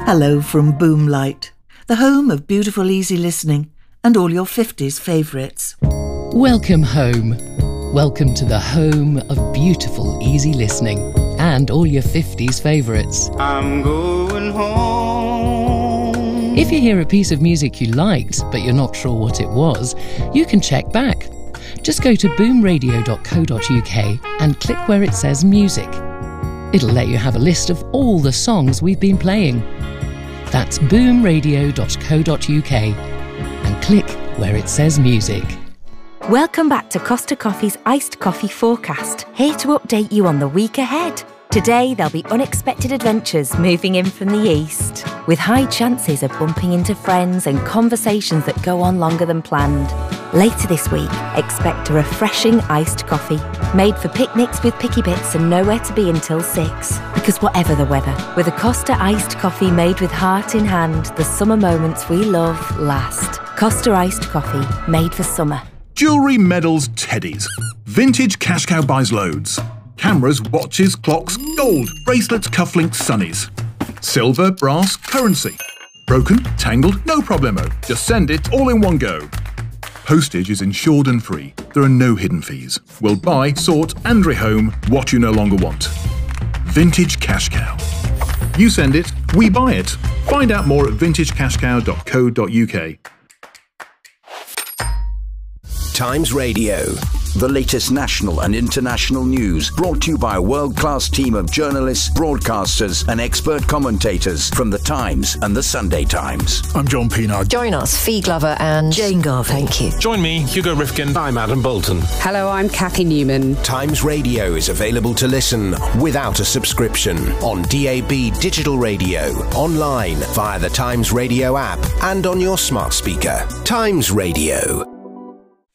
Hello from Boomlight, the home of beautiful easy listening and all your 50s favourites. Welcome home. Welcome to the home of beautiful easy listening and all your 50s favourites. I'm going home. If you hear a piece of music you liked but you're not sure what it was, you can check back. Just go to boomradio.co.uk and click where it says music. It'll let you have a list of all the songs we've been playing. That's boomradio.co.uk and click where it says music. Welcome back to Costa Coffee's Iced Coffee Forecast, here to update you on the week ahead. Today there'll be unexpected adventures moving in from the east, with high chances of bumping into friends and conversations that go on longer than planned. Later this week, expect a refreshing iced coffee, made for picnics with picky bits and nowhere to be until 6. Because whatever the weather, with a Costa iced coffee made with heart in hand, the summer moments we love last. Costa iced coffee, made for summer. Jewellery, medals, teddies. Vintage Cash Cow buys loads. Cameras, watches, clocks, gold, bracelets, cufflinks, sunnies. Silver, brass, currency. Broken, tangled, no problemo. Just send it all in one go. Postage is insured and free. There are no hidden fees. We'll buy, sort and rehome what you no longer want. Vintage Cash Cow. You send it, we buy it. Find out more at vintagecashcow.co.uk. Times Radio. The latest national and international news brought to you by a world-class team of journalists, broadcasters and expert commentators from The Times and The Sunday Times. I'm John Pienaar. Join us, Fee Glover and Jane Garvey. Thank you. Join me, Hugo Rifkin. I'm Adam Bolton. Hello, I'm Kathy Newman. Times Radio is available to listen without a subscription on DAB digital radio, online via the Times Radio app and on your smart speaker. Times Radio.